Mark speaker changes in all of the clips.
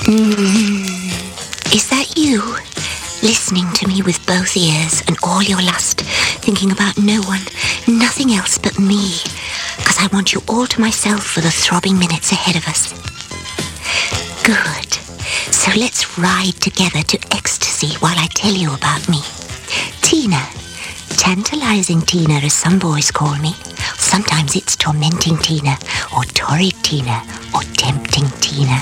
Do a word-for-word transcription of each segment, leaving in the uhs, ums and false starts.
Speaker 1: Mm. Is that you? Listening to me with both ears and all your lust, thinking about no one, nothing else but me, because I want you all to myself for the throbbing minutes ahead of us. Good. So let's ride together to ecstasy while I tell you about me. Tina. Tantalizing Tina, as some boys call me. Sometimes it's tormenting Tina, or torrid Tina, or tempting Tina.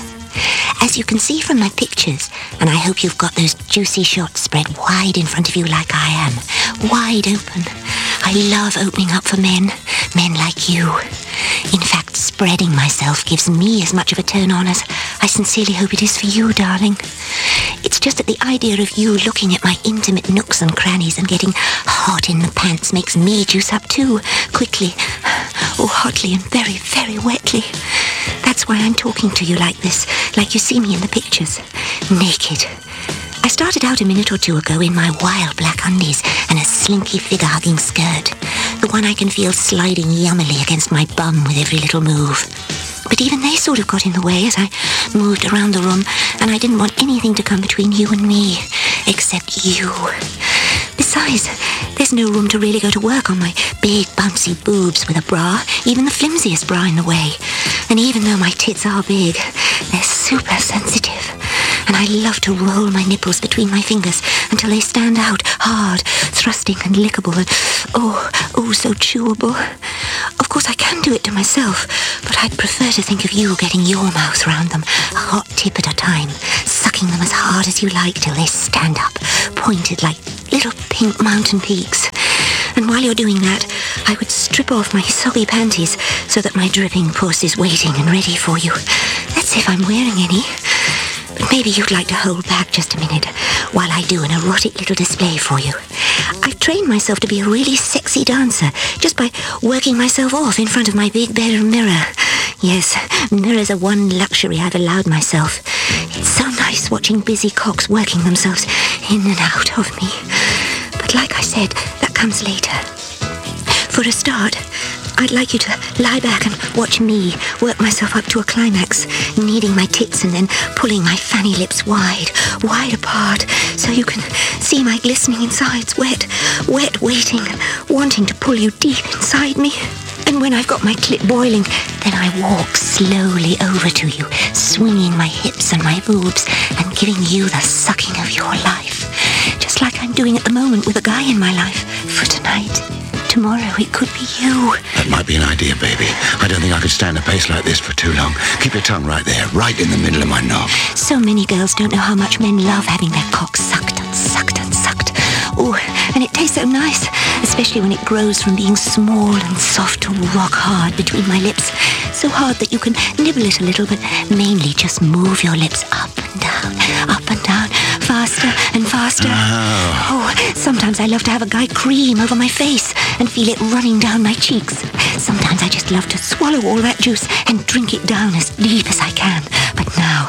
Speaker 1: As you can see from my pictures, and I hope you've got those juicy shots spread wide in front of you like I am, wide open. I love opening up for men, men like you. In fact, spreading myself gives me as much of a turn on as I sincerely hope it is for you, darling. It's just that the idea of you looking at my intimate nooks and crannies and getting hot in the pants makes me juice up too, quickly, oh, hotly and very, very wetly. That's why I'm talking to you like this, like you see me in the pictures, naked. I started out a minute or two ago in my wild black undies and a slinky figure-hugging skirt, the one I can feel sliding yummily against my bum with every little move. But even they sort of got in the way as I moved around the room, and I didn't want anything to come between you and me, except you. Besides, there's no room to really go to work on my big, bouncy boobs with a bra, even the flimsiest bra in the way. And even though my tits are big, they're super sensitive. And I love to roll my nipples between my fingers until they stand out, hard, thrusting and lickable, and oh, oh, so chewable. Of course, I can do it to myself, but I'd prefer to think of you getting your mouth round them, a hot tip at a time, sucking them as hard as you like till they stand up, pointed like little pink mountain peaks. And while you're doing that, I would strip off my soggy panties so that my dripping puss is waiting and ready for you. That's if I'm wearing any. But maybe you'd like to hold back just a minute while I do an erotic little display for you. I've trained myself to be a really sexy dancer just by working myself off in front of my big bedroom mirror. Yes, mirrors are one luxury I've allowed myself. It's so nice watching busy cocks working themselves in and out of me. But like I said, that comes later. For a start, I'd like you to lie back and watch me work myself up to a climax, kneading my tits and then pulling my fanny lips wide, wide apart, so you can see my glistening insides wet, wet waiting, wanting to pull you deep inside me. And when I've got my clit boiling, then I walk slowly over to you, swinging my hips and my boobs and giving you the sucking of your life, just like I'm doing at the moment with a guy in my life. For tonight, tomorrow, it could be you.
Speaker 2: That might be an idea, baby. I don't think I could stand a pace like this for too long. Keep your tongue right there, right in the middle of my knob.
Speaker 1: So many girls don't know how much men love having their cocks sucked and sucked and sucked. Oh, and it tastes so nice, especially when it grows from being small and soft to rock hard between my lips. So hard that you can nibble it a little, but mainly just move your lips up and down, up and down, faster and faster.
Speaker 2: Oh.
Speaker 1: Oh, sometimes I love to have a guy cream over my face and feel it running down my cheeks. Sometimes I just love to swallow all that juice and drink it down as deep as I can. But now,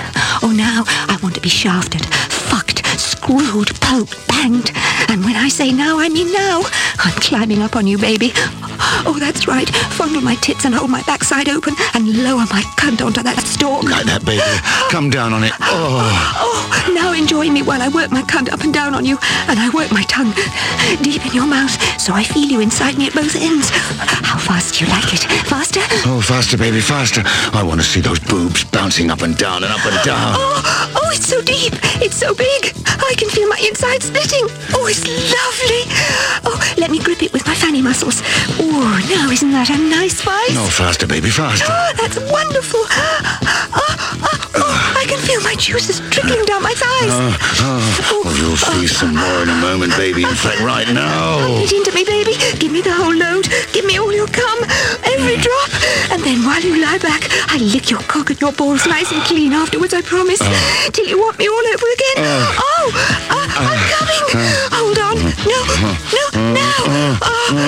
Speaker 1: oh now, I want to be shafted, fucked, screwed, poked, banged. And when I say now, I mean now. I'm climbing up on you, baby. Oh, that's right. Fondle my tits and hold my backside open and lower my cunt onto that stalk.
Speaker 2: Like that, baby. Come down on it. Oh.
Speaker 1: Oh, now enjoy me while I work my cunt up and down on you, and I work my tongue deep in your mouth so I feel you inside me at both ends. How fast do you like it? Faster?
Speaker 2: Oh, faster, baby, faster. I want to see those boobs bouncing up and down and up and down.
Speaker 1: Oh, oh, it's so deep. It's so big. I can feel my inside splitting. Oh, it's lovely. Oh, let me grip it with my fanny muscles. Oh, now isn't that a nice spice?
Speaker 2: No, faster, baby, faster.
Speaker 1: Oh, that's wonderful. Oh, oh, oh, I can feel my juices trickling down my thighs.
Speaker 2: Oh, oh. Well, you'll see some more in a moment, baby. In fact, right now.
Speaker 1: Get into me, baby. Give me the whole load. Give me all your cum. Every drop. And then while you lie back, I lick your cock and your balls nice and clean afterwards, I promise. Oh. Till you want me all over again. Oh, oh uh, I'm coming. Hold on. No, no, no. Oh.